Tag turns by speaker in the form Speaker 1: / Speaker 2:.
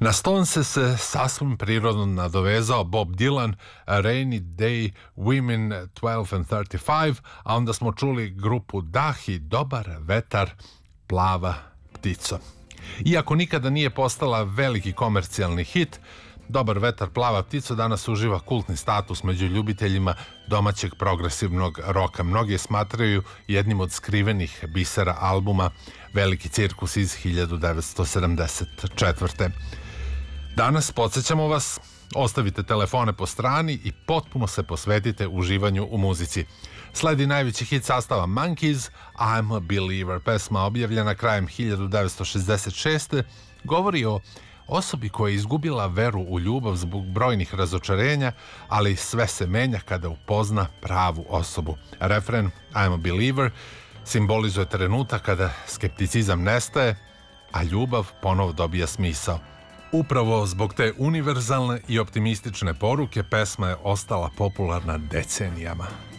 Speaker 1: Na Stonese se sasvim prirodno nadovezao Bob Dylan, Rainy Day, Women 12 and 35, a onda smo čuli grupu Dahi, Dobar vetar, plava ptico. Iako nikada nije postala veliki komercijalni hit, Dobar vetar, plava ptico danas uživa kultni status među ljubiteljima domaćeg progresivnog roka. Mnogi je smatraju jednim od skrivenih bisera albuma Veliki cirkus iz 1974. Danas podsjećamo vas, ostavite telefone po strani i potpuno se posvetite uživanju u muzici. Sledi najveći hit sastava Monkees, I'm a Believer. Pesma objavljena krajem 1966. govori o osobi koja je izgubila veru u ljubav zbog brojnih razočarenja, ali sve se menja kada upozna pravu osobu. Refren I'm a Believer simbolizuje trenutak kada skepticizam nestaje, a ljubav ponovo dobija smisao. Upravo zbog te univerzalne i optimistične poruke pesma je ostala popularna decenijama.